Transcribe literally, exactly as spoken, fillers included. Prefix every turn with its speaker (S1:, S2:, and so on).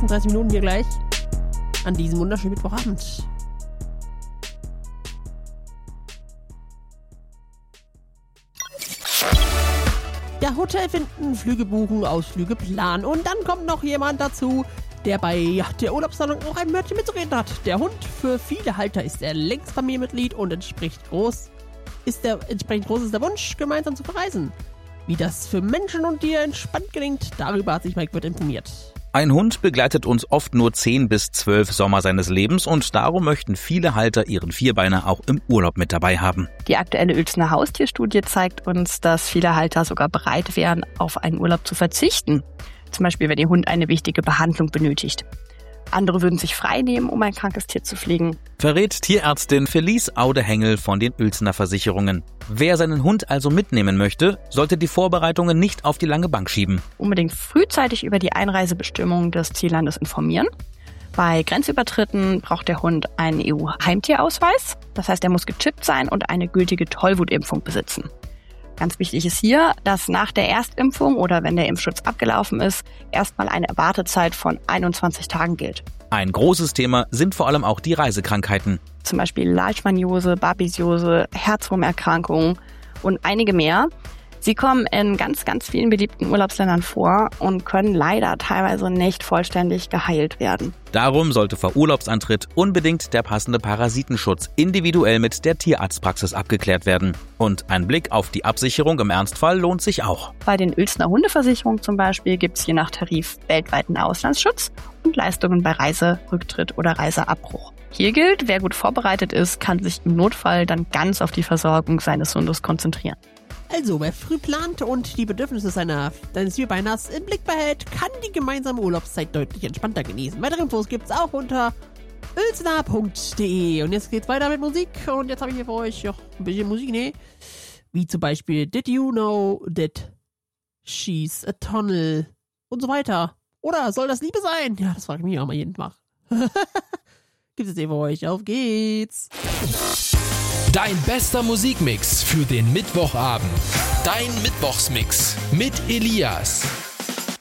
S1: sechsunddreißig Minuten hier gleich an diesem wunderschönen Mittwochabend. Ja, Hotel finden, Flüge buchen, Ausflüge planen und dann kommt noch jemand dazu, der bei ja, der Urlaubsplanung auch ein Wörtchen mitzureden hat. Der Hund, für viele Halter ist er längst Familienmitglied und entspricht groß, ist der, entsprechend groß ist der Wunsch, gemeinsam zu verreisen. Wie das für Menschen und Tiere entspannt gelingt, darüber hat sich Mike Wirth informiert.
S2: Ein Hund begleitet uns oft nur zehn bis zwölf Sommer seines Lebens und darum möchten viele Halter ihren Vierbeiner auch im Urlaub mit dabei haben.
S3: Die aktuelle Uelzener Haustierstudie zeigt uns, dass viele Halter sogar bereit wären, auf einen Urlaub zu verzichten. Zum Beispiel, wenn ihr Hund eine wichtige Behandlung benötigt. Andere würden sich frei nehmen, um ein krankes Tier zu pflegen.
S2: Verrät Tierärztin Felice Aude-Hengel von den Uelzener Versicherungen. Wer seinen Hund also mitnehmen möchte, sollte die Vorbereitungen nicht auf die lange Bank schieben.
S3: Unbedingt frühzeitig über die Einreisebestimmungen des Ziellandes informieren. Bei Grenzübertritten braucht der Hund einen E U-Heimtierausweis. Das heißt, er muss gechippt sein und eine gültige Tollwutimpfung besitzen. Ganz wichtig ist hier, dass nach der Erstimpfung oder wenn der Impfschutz abgelaufen ist, erstmal eine Wartezeit von einundzwanzig Tagen gilt.
S2: Ein großes Thema sind vor allem auch die Reisekrankheiten.
S3: Zum Beispiel Leishmaniose, Babesiose, Herzwurmerkrankungen und einige mehr. Sie kommen in ganz, ganz vielen beliebten Urlaubsländern vor und können leider teilweise nicht vollständig geheilt werden.
S2: Darum sollte vor Urlaubsantritt unbedingt der passende Parasitenschutz individuell mit der Tierarztpraxis abgeklärt werden. Und ein Blick auf die Absicherung im Ernstfall lohnt sich auch.
S3: Bei den Uelzener Hundeversicherungen zum Beispiel gibt es je nach Tarif weltweiten Auslandsschutz und Leistungen bei Reiserücktritt oder Reiseabbruch. Hier gilt, wer gut vorbereitet ist, kann sich im Notfall dann ganz auf die Versorgung seines Hundes konzentrieren.
S1: Also, wer früh plant und die Bedürfnisse seiner, seines Vierbeiners im Blick behält, kann die gemeinsame Urlaubszeit deutlich entspannter genießen. Weitere Infos gibt's auch unter uelzener punkt de. Und jetzt geht's weiter mit Musik. Und jetzt habe ich hier für euch noch ein bisschen Musik, ne? Wie zum Beispiel Did You Know That She's a Tunnel? Und so weiter. Oder soll das Liebe sein? Ja, das frage ich mich auch mal jeden Tag. Gibt es hier für euch. Auf geht's.
S4: Dein bester Musikmix für den Mittwochabend. Dein Mittwochsmix mit Elias.